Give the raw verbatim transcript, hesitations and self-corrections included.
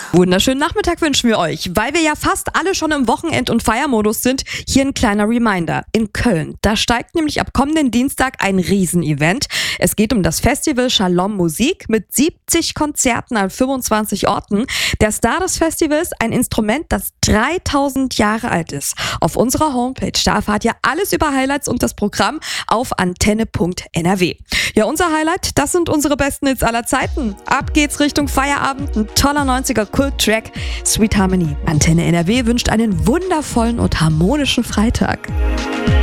Wunderschönen Nachmittag wünschen wir euch. Weil wir ja fast alle schon im Wochenend- und Feiermodus sind, hier ein kleiner Reminder. In Köln, da steigt nämlich ab kommenden Dienstag ein Riesenevent. Es geht um das Festival Shalom Musik mit siebzig Konzerten an fünfundzwanzig Orten. Der Star des Festivals, ein Instrument, das dreitausend Jahre alt ist. Auf unserer Homepage, da erfahrt ihr alles über Highlights und das Programm auf antenne punkt n r w. Ja, unser Highlight, das sind unsere besten Hits aller Zeiten. Ab geht's Richtung Feierabend, ein toller neunziger Kult-Track. Sweet Harmony. Antenne N R W wünscht einen wundervollen und harmonischen Freitag.